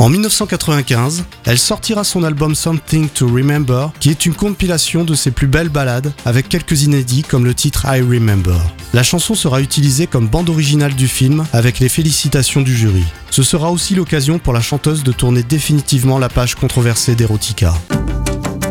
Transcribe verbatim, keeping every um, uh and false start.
En dix-neuf cent quatre-vingt-quinze, elle sortira son album Something to Remember, qui est une compilation de ses plus belles ballades, avec quelques inédits comme le titre I Remember. La chanson sera utilisée comme bande originale du film, avec les félicitations du jury. Ce sera aussi l'occasion pour la chanteuse de tourner définitivement la page controversée d'Erotica.